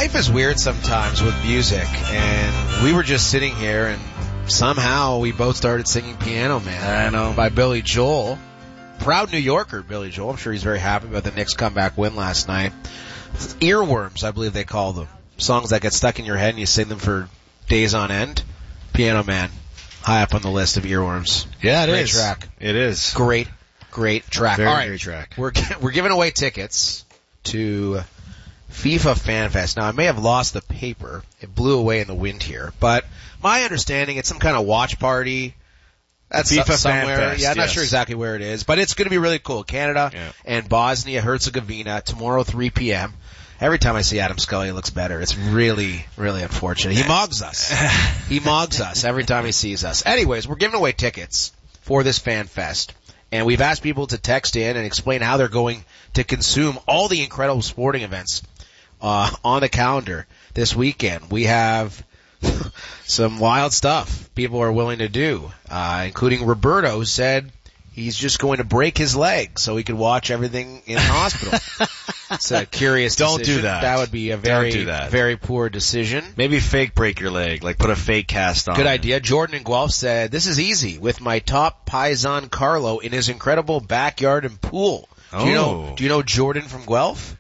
Life is weird sometimes with music, and we were just sitting here, and somehow we both started singing Piano Man. I know. By Billy Joel. Proud New Yorker, Billy Joel. I'm sure he's very happy about the Knicks comeback win last night. Earworms, I believe they call them. Songs that get stuck in your head and you sing them for days on end. Piano Man, high up on the list of earworms. Yeah, it Great is. track. It is. Great track. Very All right, great track. We're giving away tickets to FIFA Fan Fest. Now, I may have lost the paper. It blew away in the wind here. But my understanding, it's some kind of watch party. That's FIFA somewhere. Fan Fest, Yeah, I'm not yes. sure exactly where it is. But it's going to be really cool. Canada and Bosnia-Herzegovina tomorrow, 3 p.m. Every time I see Adam Scully, it looks better. It's really, really unfortunate. He mogs us. He mogs us every time he sees us. Anyways, we're giving away tickets for this Fan Fest. And we've asked people to text in and explain how they're going to consume all the incredible sporting events on the calendar this weekend. We have some wild stuff people are willing to do, including Roberto, who said he's just going to break his leg so he could watch everything in the hospital. It's a curious Don't decision. do that. That would be a very poor decision. Maybe fake break your leg, like put a fake cast on. Good idea. Jordan in Guelph said, this is easy with my top paisan Carlo in his incredible backyard and pool. Do you know Jordan from Guelph?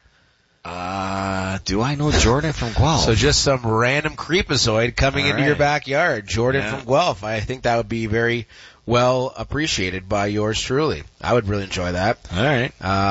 Do I know Jordan from Guelph? So just some random creepazoid coming into your backyard. Jordan from Guelph. I think that would be very well appreciated by yours truly. I would really enjoy that. All right.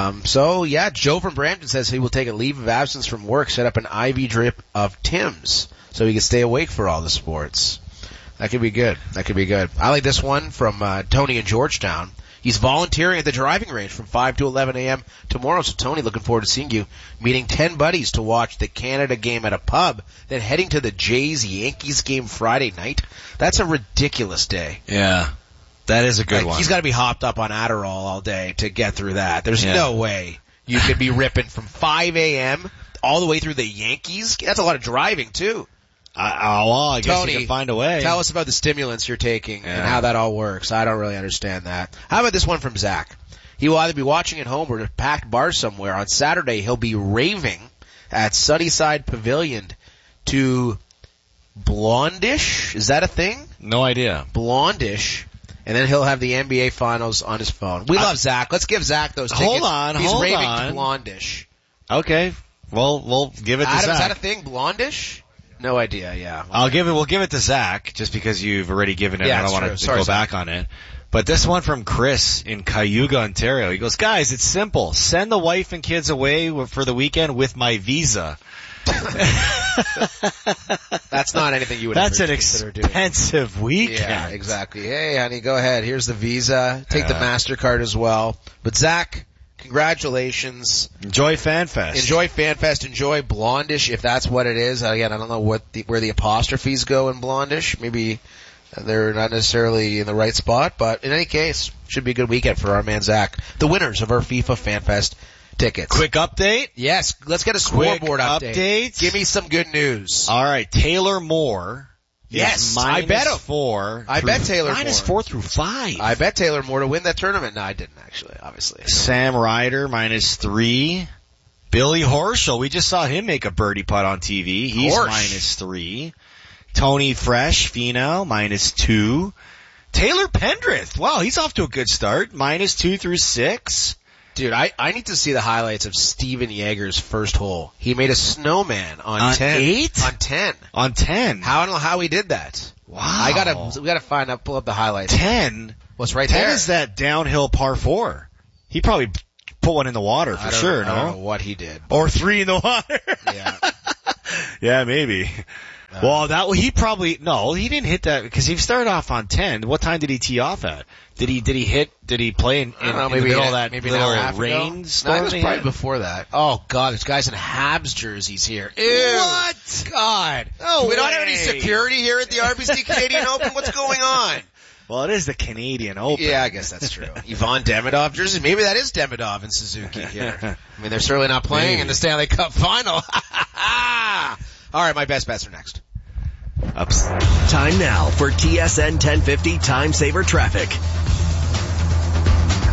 Joe from Brampton says he will take a leave of absence from work, set up an IV drip of Tim's so he can stay awake for all the sports. That could be good. I like this one from Tony in Georgetown. He's volunteering at the driving range from 5 to 11 a.m. tomorrow. So, Tony, looking forward to seeing you. Meeting 10 buddies to watch the Canada game at a pub, then heading to the Jays-Yankees game Friday night. That's a ridiculous day. Yeah, that is a good one. He's got to be hopped up on Adderall all day to get through that. There's no way you could be ripping from 5 a.m. all the way through the Yankees. That's a lot of driving, too. I guess Tony, you can find a way. Tell us about the stimulants you're taking and how that all works. I don't really understand that. How about this one from Zach? He will either be watching at home or at a packed bar somewhere. On Saturday, he'll be raving at Sunnyside Pavilion to Blondish. Is that a thing? No idea. Blondish. And then he'll have the NBA Finals on his phone. We love Zach. Let's give Zach those tickets. He's raving to Blondish. Okay. Well, we'll give it to Adam, Zach. is that a thing? Blondish? No idea, yeah. We'll give it to Zach, just because you've already given it. Yeah, I don't want to go back on it. But this one from Chris in Cayuga, Ontario. He goes, guys, it's simple. Send the wife and kids away for the weekend with my visa. That's not anything you would That's ever an consider doing. expensive weekend. Yeah, exactly. Hey, honey, go ahead. Here's the visa. Take the MasterCard as well. But Zach, congratulations. Enjoy FanFest. Enjoy FanFest. Enjoy Blondish, if that's what it is. Again, I don't know where the apostrophes go in Blondish. Maybe they're not necessarily in the right spot, but in any case, should be a good weekend for our man Zach. The winners of our FIFA FanFest tickets. Quick update? Yes, let's get a scoreboard update. Give me some good news. All right, Taylor Moore. Yes, I bet him. -4. I bet Taylor Moore. -4 through 5. I bet Taylor Moore to win that tournament. No, I didn't actually, obviously. Sam Ryder -3. Billy Horschel, we just saw him make a birdie putt on TV. He's -3. Tony Fresh, Finau, -2. Taylor Pendrith, wow, he's off to a good start. -2 through 6. Dude, I need to see the highlights of Steven Yeager's first hole. He made a snowman on 10. 8? On 10. On 10. I don't know how he did that. Wow. We gotta pull up the highlights. 10? What's right 10 there? 10 is that downhill par 4. He probably put one in the water for sure, no? I don't know what he did. Or 3 in the water. Yeah. Yeah, maybe. Well, he didn't hit that because he started off on 10. What time did he tee off at? Did he play in the middle of that little rainstorm? No, it was probably before that. Oh God, there's guys in Habs jerseys here. Ew. What? God. No, we don't have any security here at the RBC Canadian Open. What's going on? Well, it is the Canadian Open. Yeah, I guess that's true. Ivan Demidov jerseys. Maybe that is Demidov and Suzuki here. I mean, they're certainly not playing in the Stanley Cup final. All right, my best bets are next. Ups. Time now for TSN 1050 Time Saver Traffic.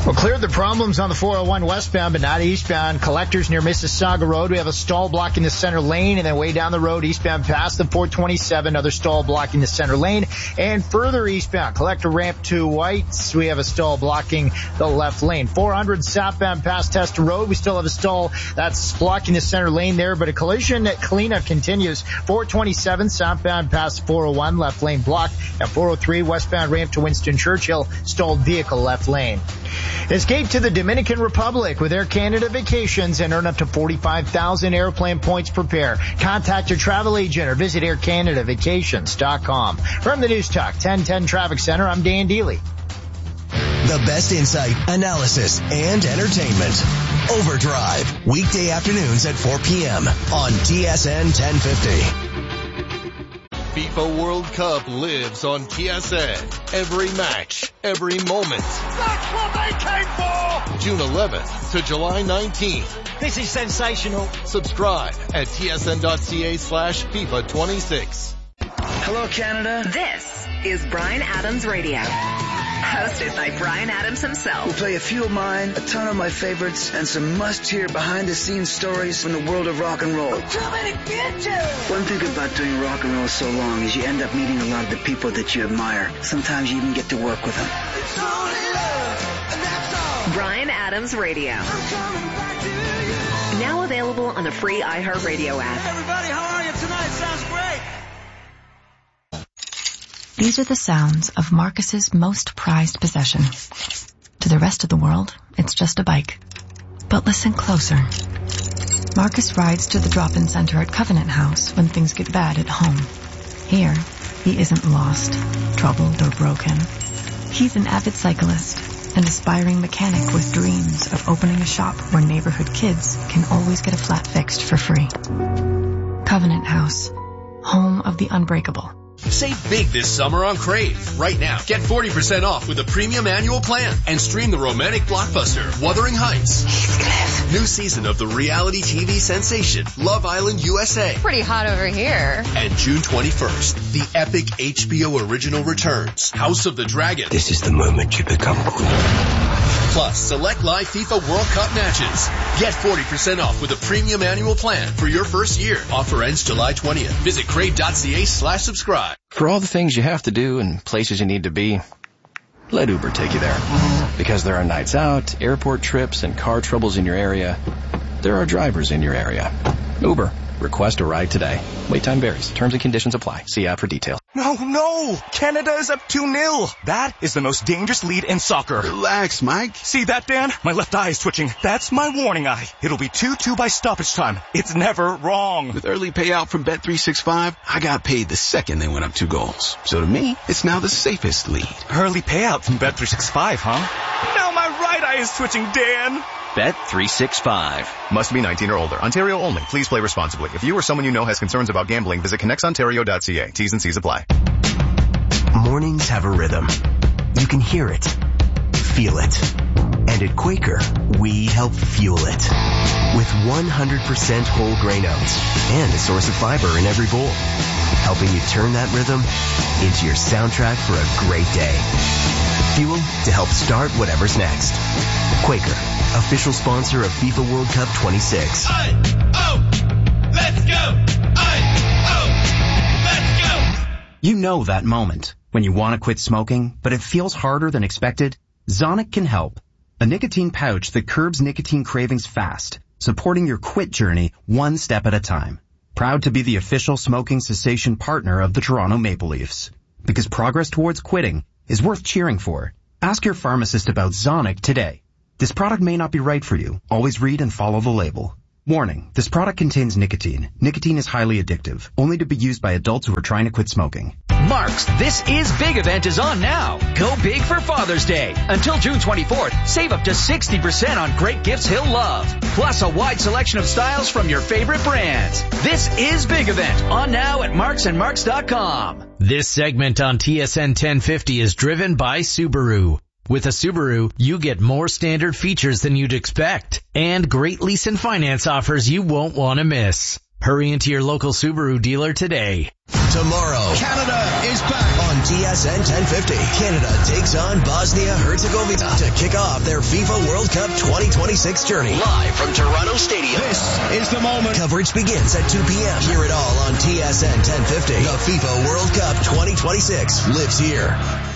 Well, cleared the problems on the 401 westbound, but not eastbound. Collectors near Mississauga Road. We have a stall blocking the center lane, and then way down the road, eastbound past the 427, another stall blocking the center lane. And further eastbound, Collector ramp to Whites, we have a stall blocking the left lane. 400 southbound past Testa Road, we still have a stall that's blocking the center lane there, but a collision cleanup continues. 427 southbound past 401, left lane blocked. At 403 westbound ramp to Winston Churchill, stalled vehicle left lane. Escape to the Dominican Republic with Air Canada Vacations and earn up to 45,000 airplane points per pair. Contact your travel agent or visit aircanadavacations.com. From the News Talk 1010 Traffic Center, I'm Dan Dealey. The best insight, analysis, and entertainment. Overdrive, weekday afternoons at 4 p.m. on TSN 1050. FIFA World Cup lives on TSN. Every match, every moment. That's what they came for! June 11th to July 19th. This is sensational. Subscribe at tsn.ca/FIFA26. Hello, Canada. This is Bryan Adams Radio. Hosted by Bryan Adams himself. We'll play a few of mine, a ton of my favorites, and some must-hear behind-the-scenes stories from the world of rock and roll. One thing about doing rock and roll so long is you end up meeting a lot of the people that you admire. Sometimes you even get to work with them. Bryan Adams Radio. Now available on the free iHeartRadio app. Everybody, how are you tonight? Sounds great. These are the sounds of Marcus's most prized possession. To the rest of the world, it's just a bike. But listen closer. Marcus rides to the drop-in center at Covenant House when things get bad at home. Here, he isn't lost, troubled, or broken. He's an avid cyclist, an aspiring mechanic with dreams of opening a shop where neighborhood kids can always get a flat fixed for free. Covenant House, home of the unbreakable. Save big this summer on Crave. Right now, get 40% off with a premium annual plan and stream the romantic blockbuster Wuthering Heights. Heathcliff. New season of the reality TV sensation Love Island USA. Pretty hot over here. And June 21st, the epic HBO original returns, House of the Dragon. This is the moment you become queen. Plus, select live FIFA World Cup matches. Get 40% off with a premium annual plan for your first year. Offer ends July 20th. Visit crave.ca/subscribe. For all the things you have to do and places you need to be, let Uber take you there. Because there are nights out, airport trips, and car troubles in your area, there are drivers in your area. Uber. Request a ride today. Wait time varies. Terms and conditions apply. See app for details. No! Canada is up 2-0. That is the most dangerous lead in soccer. Relax, Mike. See that, Dan? My left eye is twitching. That's my warning eye. It'll be 2-2 by stoppage time. It's never wrong. With early payout from Bet365, I got paid the second they went up 2 goals. So to me, it's now the safest lead. Early payout from Bet365, huh? Now my right eye is twitching, Dan. Bet365. Must be 19 or older. Ontario only. Please play responsibly. If you or someone you know has concerns about gambling, visit connectsontario.ca. T's and C's apply. Mornings have a rhythm. You can hear it, feel it. And at Quaker, we help fuel it. With 100% whole grain oats and a source of fiber in every bowl. Helping you turn that rhythm into your soundtrack for a great day. Fuel to help start whatever's next. Quaker, official sponsor of FIFA World Cup 26. Let's go! Let's go! You know that moment when you want to quit smoking, but it feels harder than expected? Zonic can help. A nicotine pouch that curbs nicotine cravings fast, supporting your quit journey one step at a time. Proud to be the official smoking cessation partner of the Toronto Maple Leafs. Because progress towards quitting is worth cheering for. Ask your pharmacist about Zonic today. This product may not be right for you. Always read and follow the label. Warning, this product contains nicotine. Nicotine is highly addictive, only to be used by adults who are trying to quit smoking. Mark's This Is Big event is on now. Go big for Father's Day. Until June 24th, save up to 60% on great gifts he'll love. Plus a wide selection of styles from your favorite brands. This Is Big event on now at marksandmarks.com. This segment on TSN 1050 is driven by Subaru. With a Subaru, you get more standard features than you'd expect and great lease and finance offers you won't want to miss. Hurry into your local Subaru dealer today. Tomorrow, Canada is back on on TSN 1050. Canada takes on Bosnia-Herzegovina to kick off their FIFA World Cup 2026 journey. Live from Toronto Stadium. This is the moment. Coverage begins at 2 p.m. Hear it all on TSN 1050. The FIFA World Cup 2026 lives here.